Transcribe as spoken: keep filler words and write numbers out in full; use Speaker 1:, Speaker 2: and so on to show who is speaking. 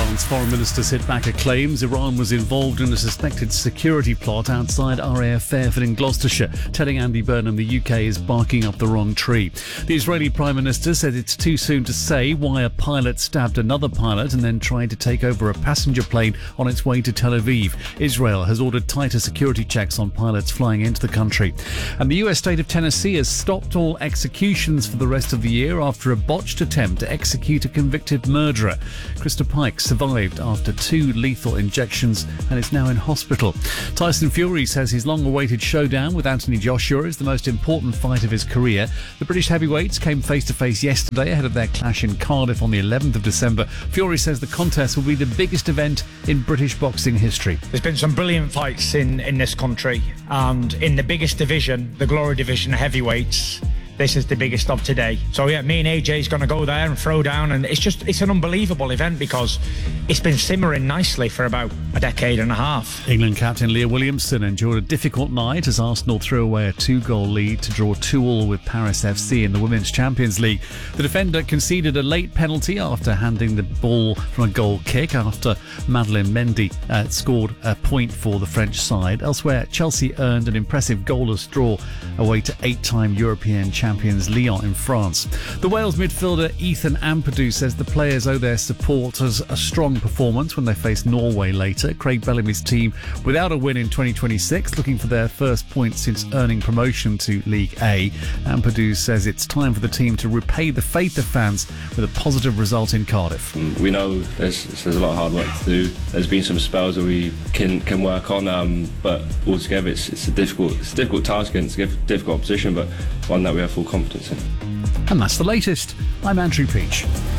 Speaker 1: Iran's foreign minister's hit back at claims Iran was involved in a suspected security plot outside R A F Fairford in Gloucestershire, telling Andy Burnham the U K is barking up the wrong tree. The Israeli Prime Minister said it's too soon to say why a pilot stabbed another pilot and then tried to take over a passenger plane on its way to Tel Aviv. Israel has ordered tighter security checks on pilots flying into the country. And the U S state of Tennessee has stopped all executions for the rest of the year after a botched attempt to execute a convicted murderer. Krista Pike survived after two lethal injections and is now in hospital. Tyson Fury says his long-awaited showdown with Anthony Joshua is the most important fight of his career. The British heavyweights came face-to-face yesterday ahead of their clash in Cardiff on the eleventh of December. Fury says the contest will be the biggest event in British boxing history.
Speaker 2: There's been some brilliant fights in, in this country, and in the biggest division, the Glory Division heavyweights, this is the biggest of today. So yeah, me and A J's going to go there and throw down, and it's just, it's an unbelievable event because it's been simmering nicely for about a decade and a half.
Speaker 1: England captain Leah Williamson endured a difficult night as Arsenal threw away a two-goal lead to draw two all with Paris F C in the Women's Champions League. The defender conceded a late penalty after handing the ball from a goal kick after Madeleine Mendy uh, scored a point for the French side. Elsewhere, Chelsea earned an impressive goalless draw away to eight-time European champions Lyon in France. The Wales midfielder Ethan Ampadu says the players owe their supporters a strong performance when they face Norway later. Craig Bellamy's team without a win in twenty twenty-six, looking for their first point since earning promotion to League A. Ampadu says it's time for the team to repay the faith of fans with a positive result in Cardiff.
Speaker 3: We know there's, there's a lot of hard work to do. There's been some spells that we can can work on, um, but altogether it's, it's a difficult it's a difficult task against a difficult opposition, but one that we have full confidence in.
Speaker 1: And that's the latest. I'm Andrew Peach.